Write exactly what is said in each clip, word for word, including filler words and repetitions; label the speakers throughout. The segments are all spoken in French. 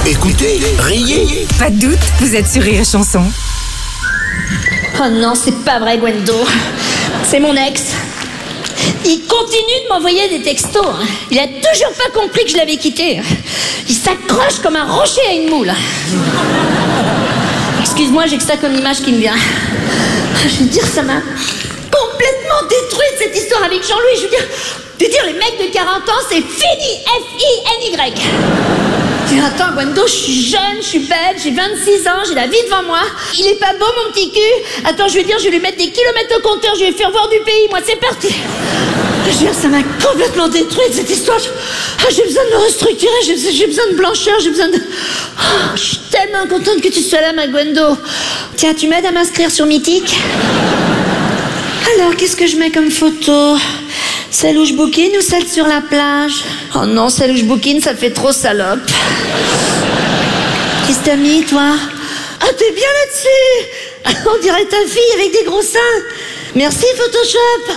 Speaker 1: Écoutez, riez.
Speaker 2: Pas de doute, vous êtes sur Rire et Chanson.
Speaker 3: Oh non, c'est pas vrai, Gwendo. C'est mon ex. Il continue de m'envoyer des textos. Il a toujours pas compris que je l'avais quitté. Il s'accroche comme un rocher à une moule. Excuse-moi, j'ai que ça comme image qui me vient. Je veux dire, ça m'a complètement détruite cette histoire avec Jean-Louis. Je veux dire, je veux dire, les mecs de quarante ans, c'est fini. F I N Y. Attends, Gwendo, je suis jeune, je suis belle, j'ai vingt-six ans, j'ai la vie devant moi. Il est pas beau, mon petit cul. Attends, je vais dire, je vais lui mettre des kilomètres au compteur, je vais lui faire voir du pays. Moi, c'est parti. Je veux dire, ça m'a complètement détruite, cette histoire. Ah, j'ai besoin de me restructurer, j'ai, j'ai besoin de blancheur, j'ai besoin de... Oh, je suis tellement contente que tu sois là, ma Gwendo. Tiens, tu m'aides à m'inscrire sur Mythique? Alors, qu'est-ce que je mets comme photo? Celle où je bouquine ou celle sur la plage? Oh non, celle où je bouquine, ça fait trop salope. Qu'est-ce que t'as mis, toi? Ah, t'es bien là-dessus. On dirait ta fille avec des gros seins. Merci, Photoshop.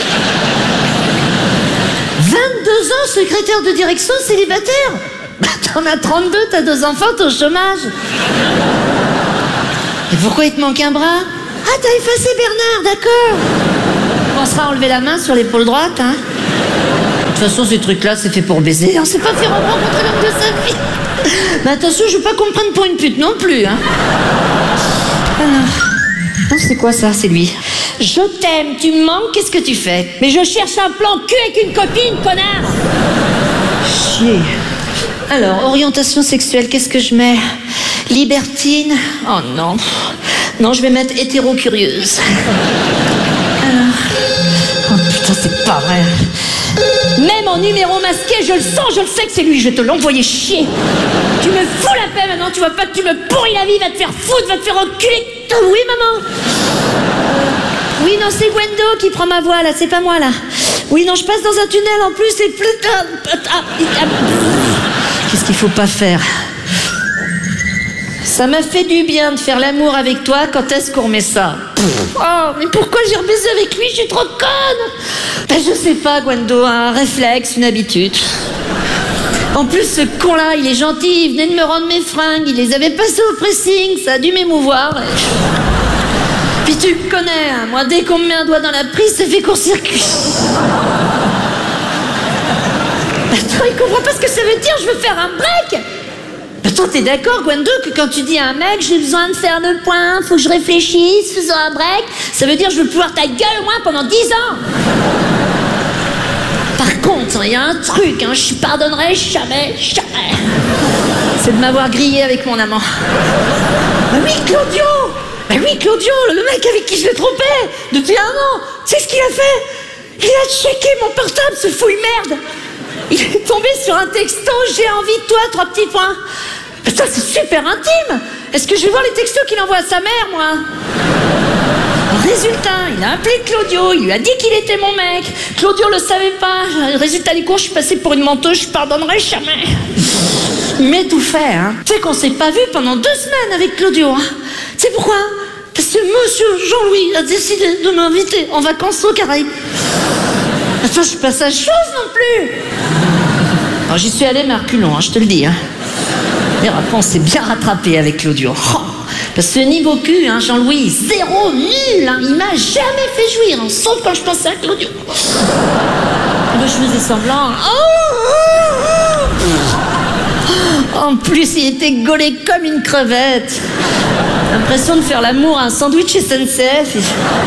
Speaker 3: vingt-deux ans, secrétaire de direction, célibataire. Bah, t'en as trente-deux, t'as deux enfants, t'es au chômage. Et pourquoi il te manque un bras? Ah, t'as effacé Bernard, d'accord. On pensera à enlever la main sur l'épaule droite, hein. De toute façon, ces trucs-là, c'est fait pour baiser. On sait pas faire rencontrer l'homme de sa vie. Mais attention, je veux pas qu'on me prenne pour une pute non plus, hein. Alors... Oh, c'est quoi ça? C'est lui. Je t'aime, tu me manques, qu'est-ce que tu fais? Mais je cherche un plan cul avec une copine, connard. Chier. Alors, orientation sexuelle, qu'est-ce que je mets? Libertine? Oh non. Non, je vais mettre hétéro-curieuse. Alors... Oh putain, c'est pas vrai. Même en numéro masqué, je le sens, je le sais que c'est lui, je vais te l'envoyer chier. Tu me fous la paix maintenant, tu vois pas que tu me pourris la vie, va te faire foutre, va te faire enculer. Oh, oui, maman. euh, Oui, non, c'est Gwendo qui prend ma voix, là, c'est pas moi, là. Oui, non, je passe dans un tunnel, en plus, c'est plus... Qu'est-ce qu'il faut pas faire? Ça m'a fait du bien de faire l'amour avec toi, quand est-ce qu'on remet ça? Oh, mais pourquoi j'ai rebaisé avec lui? Je suis trop conne. Ben, je sais pas, Gwendo, un réflexe, une habitude. En plus, ce con-là, il est gentil, il venait de me rendre mes fringues, il les avait passées au pressing, ça a dû m'émouvoir. Et... Puis tu me connais, hein, moi, dès qu'on me met un doigt dans la prise, ça fait court-circuit. Attends, il comprend pas ce que ça veut dire, je veux faire un break. Attends, t'es d'accord, Gwendo, que quand tu dis à un mec, j'ai besoin de faire le point, faut que je réfléchisse, faisant un break, ça veut dire je veux pouvoir ta gueule au moins pendant dix ans. Par contre, il y a un truc, hein, je pardonnerai jamais, jamais. C'est de m'avoir grillé avec mon amant. Bah oui, Claudio. Bah oui, Claudio, le mec avec qui je l'ai trompé depuis un an. Tu sais ce qu'il a fait? Il a checké mon portable, ce fouille merde. Il est tombé sur un texto, j'ai envie de toi, trois petits points. Ça, c'est super intime. Est-ce que je vais voir les textos qu'il envoie à sa mère, moi? Résultat, il a appelé Claudio, il lui a dit qu'il était mon mec. Claudio le savait pas. Résultat des cours, je suis passée pour une menteuse, je pardonnerai jamais. Mais tout fait, hein. Tu sais qu'on s'est pas vu pendant deux semaines avec Claudio, hein. Tu sais pourquoi? Parce que monsieur Jean-Louis a décidé de m'inviter en vacances aux Caraïbes. Attends, je suis pas sa chose non plus. Alors j'y suis allée, mais à reculons, hein, je te le dis, hein. Mais après, on s'est bien rattrapé avec Claudio. Oh, parce que niveau cul, hein, Jean-Louis, zéro, nul, hein, il m'a jamais fait jouir, hein, sauf quand je pensais à Claudio. Ben, je faisais semblant. Hein. Oh, oh, oh. En plus, il était gaulé comme une crevette. L'impression de faire l'amour à un sandwich S N C F.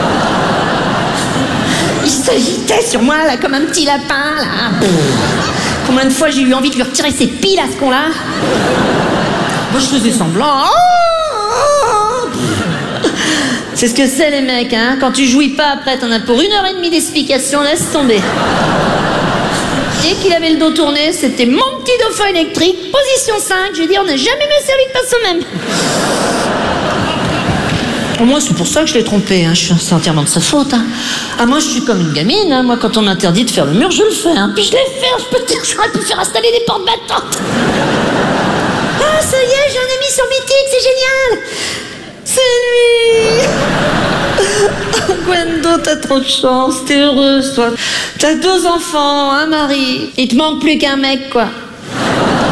Speaker 3: Il s'agitait sur moi, là, comme un petit lapin, là. Combien de fois j'ai eu envie de lui retirer ses piles à ce con-là? Moi, je faisais semblant. C'est ce que c'est, les mecs, hein. Quand tu jouis pas, après, t'en as pour une heure et demie d'explication, laisse tomber. Dès qu'il avait le dos tourné, c'était mon petit dauphin électrique, position cinq. J'ai dit, on n'a jamais mieux servi que pas soi-même. Au moins, c'est pour ça que je l'ai trompé, hein. C'est entièrement de sa faute, hein. Ah, moi, je suis comme une gamine, hein. Moi, quand on m'interdit de faire le mur, je le fais, hein. Puis je l'ai fait, je peux te dire, j'aurais pu faire installer des portes battantes. Ah, ça y est, j'ai un ami sur Mythique, c'est génial. C'est lui. Oh, Gwendo, t'as trop de chance, t'es heureuse, toi. T'as deux enfants, un mari. Il te manque plus qu'un mec, quoi.